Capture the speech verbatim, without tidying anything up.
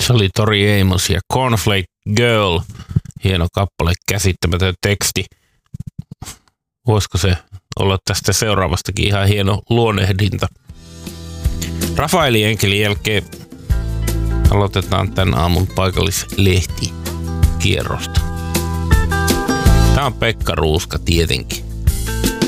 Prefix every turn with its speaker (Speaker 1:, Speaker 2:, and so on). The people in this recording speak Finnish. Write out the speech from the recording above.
Speaker 1: Se oli Tori Amos ja Cornflake Girl. Hieno kappale, käsittämätön teksti. Voisiko se olla tästä seuraavastakin ihan hieno luonnehdinta? Rafaeli Enkelin jälkeen aloitetaan tämän aamun paikallislehti kierrosta. Tämä on Pekka Ruuska tietenkin.